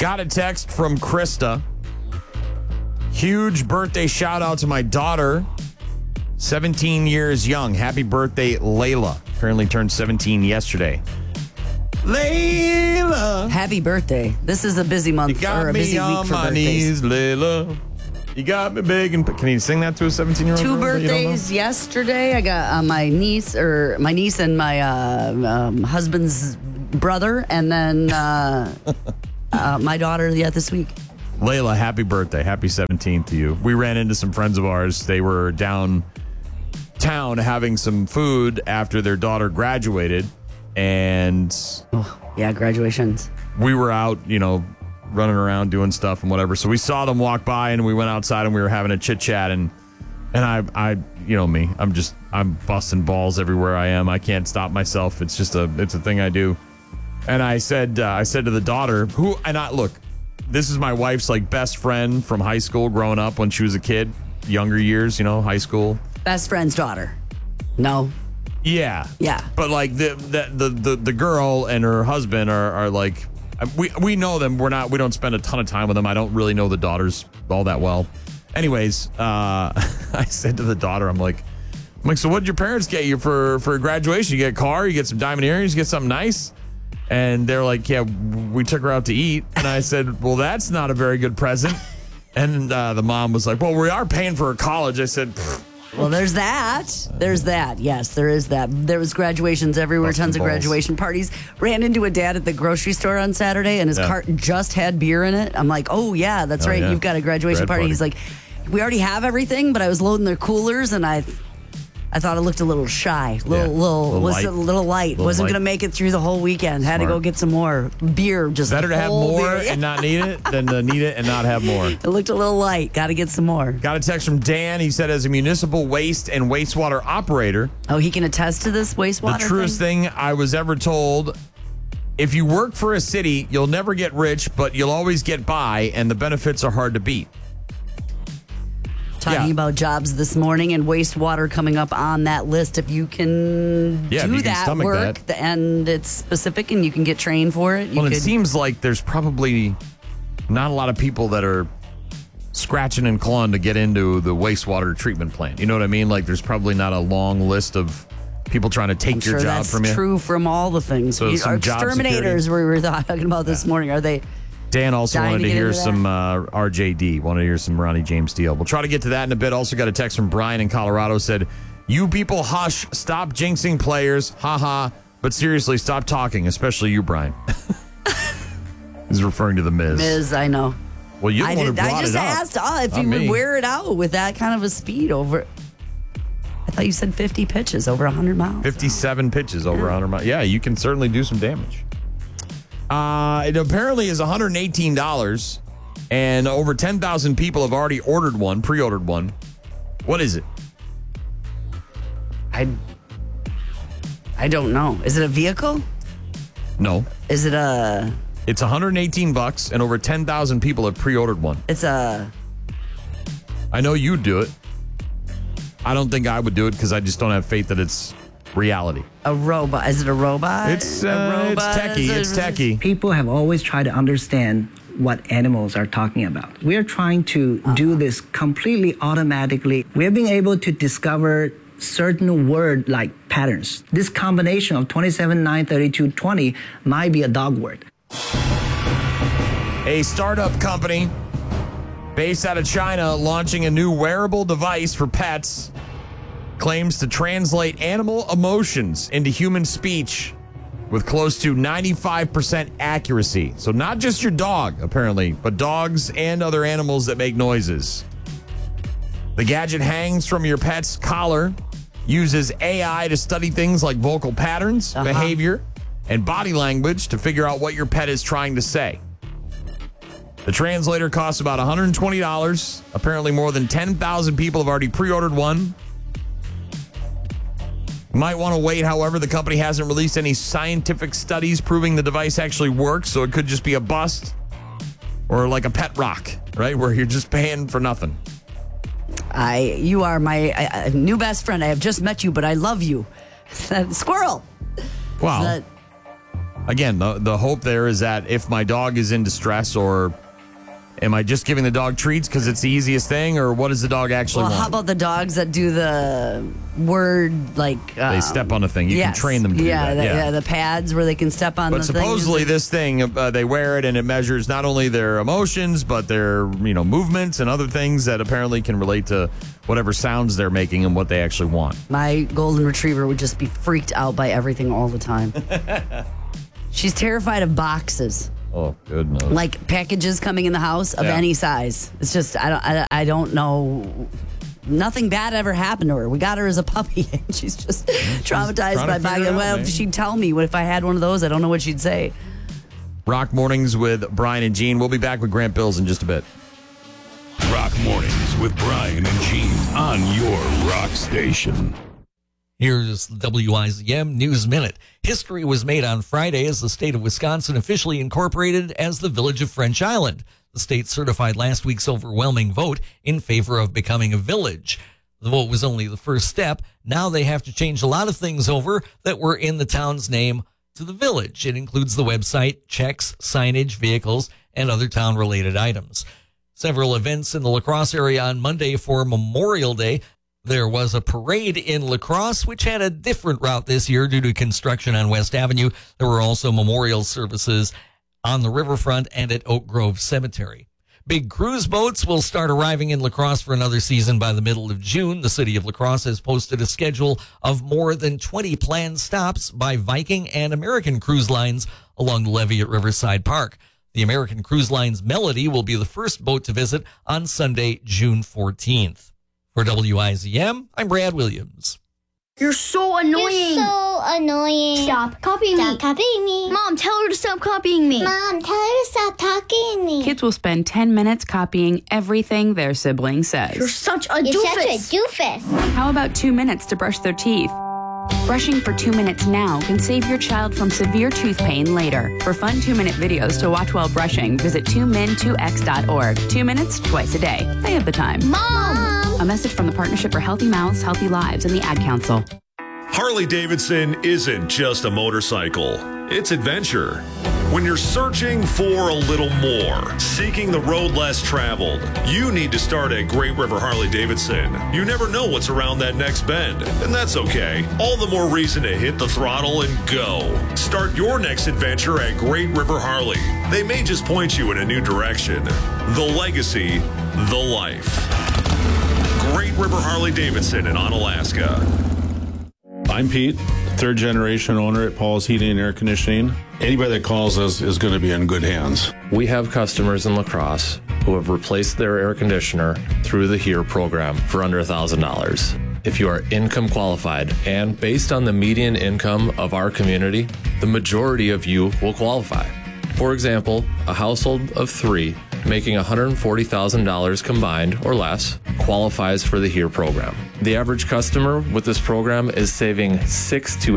Got a text from Krista. Huge birthday shout out to my daughter, 17 years young. Happy birthday, Layla. Apparently turned 17 yesterday. Layla. Happy birthday. This is a busy month or a busy week for birthdays. Layla. You got me begging. Can you sing that to a 17-year-old? 2 birthdays yesterday. I got my niece and my husband's brother, and then my daughter this week. Layla, happy birthday. Happy 17th to you. We ran into some friends of ours. They were downtown having some food after their daughter graduated. And graduations. We were out, running around doing stuff and whatever. So we saw them walk by and we went outside and we were having a chit chat. And I me, I'm busting balls everywhere I am. I can't stop myself. It's a thing I do. And I said to the daughter look, this is my wife's best friend from high school growing up when she was a kid, younger years, high school. Best friend's daughter. No. Yeah. Yeah. But the girl and her husband are we know them. We don't spend a ton of time with them. I don't really know the daughters all that well. Anyways, I said to the daughter, I'm like, so what did your parents get you for graduation? You get a car, you get some diamond earrings, you get something nice? And they're like, yeah, we took her out to eat. And I said, well, that's not a very good present. And the mom was like, well, we are paying for her college. I said, well, there's that. There's that. Yes, there is that. There was graduations everywhere, tons of graduation parties. Ran into a dad at the grocery store on Saturday, and his cart just had beer in it. I'm like, oh, yeah, that's right. Yeah. You've got a graduation party. He's like, we already have everything, but I was loading their coolers, and I thought it looked a little shy, a little light. Wasn't going to make it through the whole weekend. Had to go get some more beer. Just better to have more and not need it than to need it and not have more. It looked a little light. Got to get some more. Got a text from Dan. He said, as a municipal waste and wastewater operator. Oh, he can attest to this wastewater The truest thing I was ever told, if you work for a city, you'll never get rich, but you'll always get by, and the benefits are hard to beat. Talking about jobs this morning and wastewater coming up on that list. If you can do that work and it's specific and you can get trained for it. It seems like there's probably not a lot of people that are scratching and clawing to get into the wastewater treatment plant. You know what I mean? There's probably not a long list of people trying to take your job from you. That's true from all the things. So some exterminators we were talking about this morning. Are they... Dan also wanted to hear some RJD, wanted to hear some Ronnie James Dio. We'll try to get to that in a bit. Also got a text from Brian in Colorado, said, you people hush, stop jinxing players, haha, but seriously, stop talking, especially you, Brian. He's referring to the Miz. Miz, I know. Well, you I just asked if you would wear it out with that kind of a speed over... I thought you said 50 pitches, over 100 miles. 57 pitches over 100 miles. Yeah, you can certainly do some damage. It apparently is $118, and over 10,000 people have already pre-ordered one. What is it? I don't know. Is it a vehicle? No. Is it a... It's $118, and over 10,000 people have pre-ordered one. It's a... I know you'd do it. I don't think I would do it because I just don't have faith that it's reality. A robot. Is it a robot? It's techie. It's techie. People have always tried to understand what animals are talking about. We're trying to do this completely automatically. We're being able to discover certain word-like patterns. This combination of 27, 9, 32, 20 might be a dog word. A startup company based out of China launching a new wearable device for pets claims to translate animal emotions into human speech with close to 95% accuracy. So not just your dog, apparently, but dogs and other animals that make noises. The gadget hangs from your pet's collar, uses AI to study things like vocal patterns, behavior, and body language to figure out what your pet is trying to say. The translator costs about $120. Apparently more than 10,000 people have already pre-ordered one. Might want to wait, however, the company hasn't released any scientific studies proving the device actually works, so it could just be a bust or like a pet rock, right, where you're just paying for nothing. You are my new best friend. I have just met you, but I love you. Squirrel. Wow. again, the hope there is that if my dog is in distress, or am I just giving the dog treats because it's the easiest thing, or what does the dog actually want? How about the dogs that do the word, like... they step on a thing. You can train them to do that. The pads where they can step on But supposedly this thing, they wear it and it measures not only their emotions, but their movements and other things that apparently can relate to whatever sounds they're making and what they actually want. My golden retriever would just be freaked out by everything all the time. She's terrified of boxes. Oh, goodness. Like packages coming in the house of any size. It's just, I don't know. Nothing bad ever happened to her. We got her as a puppy, and she's just traumatized by boxes. Well, she'd tell me if I had one of those, I don't know what she'd say. Rock Mornings with Brian and Gene. We'll be back with Grant Bills in just a bit. Rock Mornings with Brian and Gene on your rock station. Here's the WIZM News Minute. History was made on Friday as the state of Wisconsin officially incorporated as the Village of French Island. The state certified last week's overwhelming vote in favor of becoming a village. The vote was only the first step. Now they have to change a lot of things over that were in the town's name to the village. It includes the website, checks, signage, vehicles, and other town-related items. Several events in the La Crosse area on Monday for Memorial Day. There was a parade in La Crosse, which had a different route this year due to construction on West Avenue. There were also memorial services on the riverfront and at Oak Grove Cemetery. Big cruise boats will start arriving in La Crosse for another season by the middle of June. The city of La Crosse has posted a schedule of more than 20 planned stops by Viking and American Cruise Lines along the levee at Riverside Park. The American Cruise Lines Melody will be the first boat to visit on Sunday, June 14th. For WIZM, I'm Brad Williams. You're so annoying. You're so annoying. Stop copying me. Stop copying me. Mom, tell her to stop copying me. Mom, tell her to stop talking to me. Kids will spend 10 minutes copying everything their sibling says. You're such a You're doofus. such a doofus. How about 2 minutes to brush their teeth? Brushing for 2 minutes now can save your child from severe tooth pain later. For fun 2-minute videos to watch while brushing, visit 2min2x.org. 2 minutes, twice a day. They have the time. Mom! A message from the Partnership for Healthy Mouths, Healthy Lives, and the Ad Council. Harley-Davidson isn't just a motorcycle. It's adventure. When you're searching for a little more, seeking the road less traveled, you need to start at Great River Harley-Davidson. You never know what's around that next bend, and that's okay. All the more reason to hit the throttle and go. Start your next adventure at Great River Harley. They may just point you in a new direction. The legacy, the life. Great River Harley-Davidson in Onalaska. I'm Pete, third generation owner at Paul's Heating and Air Conditioning. Anybody that calls us is going to be in good hands. We have customers in La Crosse who have replaced their air conditioner through the HERE program for under $1,000. If you are income qualified and based on the median income of our community, the majority of you will qualify. For example, a household of 3 making $140,000 combined or less qualifies for the HERE program. The average customer with this program is saving $6,000 to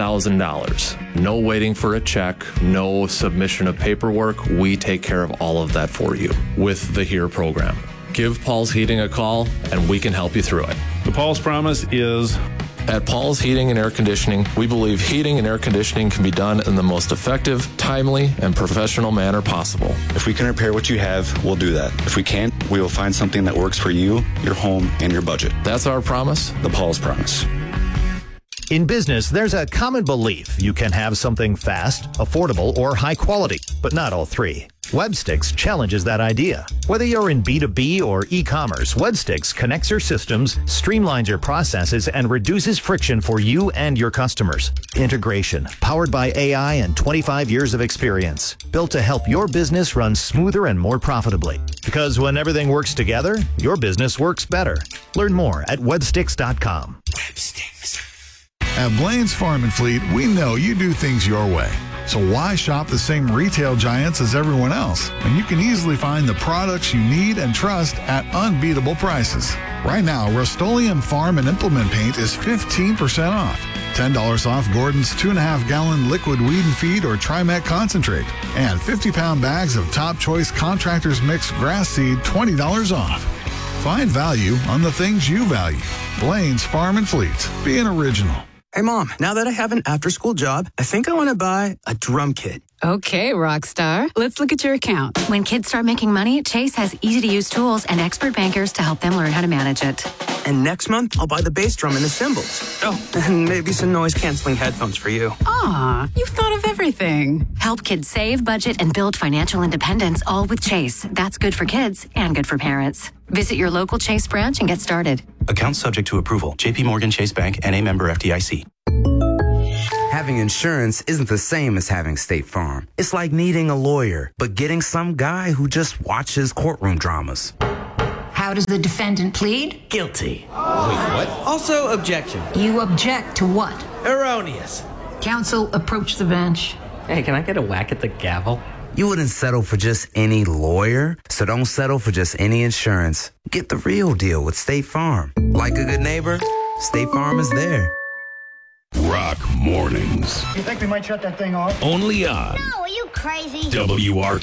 $8,000. No waiting for a check, no submission of paperwork. We take care of all of that for you with the HERE program. Give Paul's Heating a call and we can help you through it. The Paul's promise is... At Paul's Heating and Air Conditioning, we believe heating and air conditioning can be done in the most effective, timely, and professional manner possible. If we can repair what you have, we'll do that. If we can't, we will find something that works for you, your home, and your budget. That's our promise. The Paul's promise. In business, there's a common belief you can have something fast, affordable, or high quality, but not all three. Webstix challenges that idea. Whether you're in B2B or e-commerce, Webstix connects your systems, streamlines your processes, and reduces friction for you and your customers. Integration, powered by AI and 25 years of experience, built to help your business run smoother and more profitably. Because when everything works together, your business works better. Learn more at webstix.com. Webstix. At Blaine's Farm and Fleet, we know you do things your way. So why shop the same retail giants as everyone else when you can easily find the products you need and trust at unbeatable prices? Right now, Rust-Oleum Farm and Implement Paint is 15% off. $10 off Gordon's 2.5-gallon liquid weed and feed or Trimet concentrate. And 50-pound bags of Top Choice Contractors Mix grass seed, $20 off. Find value on the things you value. Blaine's Farm and Fleet. Be an original. Hey, Mom, now that I have an after-school job, I think I want to buy a drum kit. Okay, Rockstar. Let's look at your account. When kids start making money, Chase has easy-to-use tools and expert bankers to help them learn how to manage it. And next month, I'll buy the bass drum and the cymbals. Oh, and maybe some noise-canceling headphones for you. Aw, you've thought of everything. Help kids save, budget, and build financial independence, all with Chase. That's good for kids and good for parents. Visit your local Chase branch and get started. Account subject to approval. JP Morgan Chase Bank, N.A. member FDIC. Having insurance isn't the same as having State Farm. It's like needing a lawyer, but getting some guy who just watches courtroom dramas. How does the defendant plead? Guilty. Wait, what? Also, objection. You object to what? Erroneous. Counsel, approach the bench. Hey, can I get a whack at the gavel? You wouldn't settle for just any lawyer, so don't settle for just any insurance. Get the real deal with State Farm. Like a good neighbor, State Farm is there. Rock Mornings. You think we might shut that thing off? Only on No, are you crazy? WRQX.